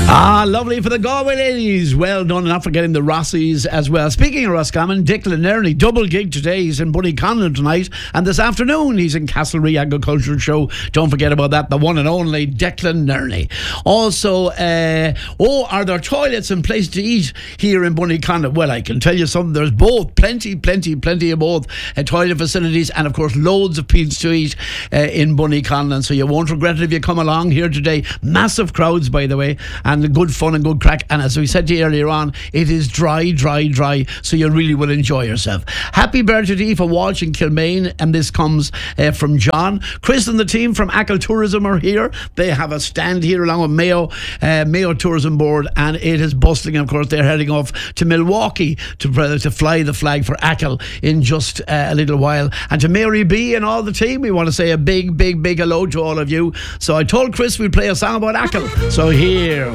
Lovely for the Galway ladies. Well done, not forgetting the Rossies as well. Speaking of Roscommon, Declan Nerney, double gig today. He's in Bunnyconlon tonight, and this afternoon he's in Castlerea Agricultural Show. Don't forget about that, the one and only Declan Nerney. Also, are there toilets and place to eat here in Bunnyconlon? Well, I can tell you something. There's both, plenty of both toilet facilities, and of course loads of places to eat in Bunnyconlon. So you won't regret it if you come along here today. Massive crowds, by the way, and good fun and good crack. And as we said to you earlier on, it is dry, so you really will enjoy yourself. Happy birthday to Aoife Walsh in Kilmaine, and this comes from John. Chris and the team from Achill Tourism are here. They have a stand here along with Mayo Tourism Board, and it is bustling. Of course, they're heading off to Milwaukee to fly the flag for Achill in just a little while. And to Mary B and all the team, we want to say a big hello to all of you. So I told Chris we'd play a song about Achill. So here